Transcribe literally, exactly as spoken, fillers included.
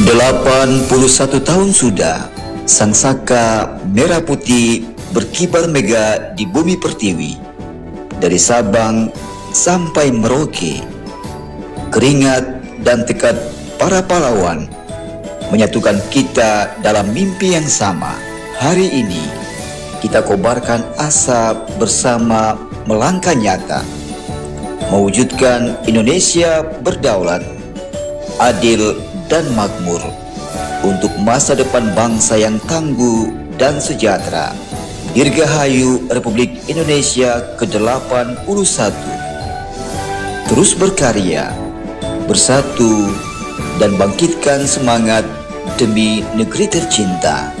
delapan puluh satu tahun sudah sang saka merah putih berkibar megah di bumi pertiwi. Dari Sabang sampai Merauke, keringat dan tekad para pahlawan menyatukan kita dalam mimpi yang sama. Hari ini kita kobarkan asa bersama melangkah nyata, mewujudkan Indonesia berdaulat, adil dan makmur, untuk masa depan bangsa yang tangguh dan sejahtera. Dirgahayu Republik Indonesia ke delapan puluh satu. Terus berkarya, bersatu, dan bangkitkan semangat demi negeri tercinta.